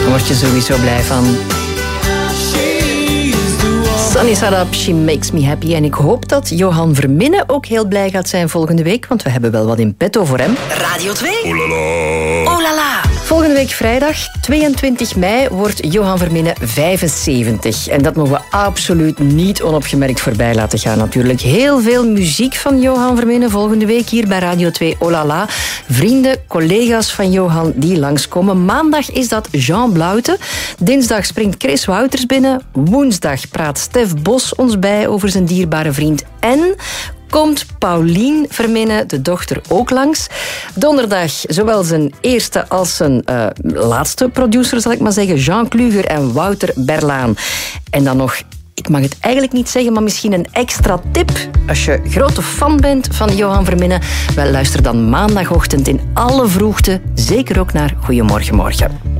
word je sowieso blij van. Sunny Side Up, She Makes Me Happy. En ik hoop dat Johan Verminne ook heel blij gaat zijn volgende week, want we hebben wel wat in petto voor hem. Radio 2. Oh la la. Oh la la. Volgende week vrijdag, 22 mei, wordt Johan Verminne 75. En dat mogen we absoluut niet onopgemerkt voorbij laten gaan natuurlijk. Heel veel muziek van Johan Verminne volgende week hier bij Radio 2 Oh la la. Vrienden, collega's van Johan die langskomen. Maandag is dat Jean Blauwte. Dinsdag springt Chris Wouters binnen. Woensdag praat Stef Bos ons bij over zijn dierbare vriend. En komt Paulien Verminne, de dochter, ook langs. Donderdag zowel zijn eerste als zijn laatste producer, zal ik maar zeggen, Jean Kluger en Wouter Berlaan. En dan nog, ik mag het eigenlijk niet zeggen, maar misschien een extra tip. Als je grote fan bent van Johan Verminne, wel, luister dan maandagochtend in alle vroegte zeker ook naar Goeiemorgen Morgen.